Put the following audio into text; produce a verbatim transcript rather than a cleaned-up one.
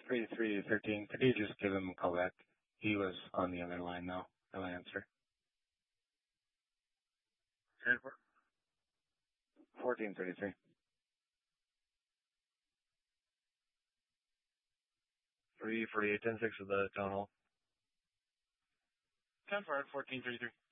three three thirteen. Could you just give him a call back? He was on the other line though. No answer. ten four. fourteen thirty-three. three forty-eight ten six of the town hall. ten four at fourteen thirty-three.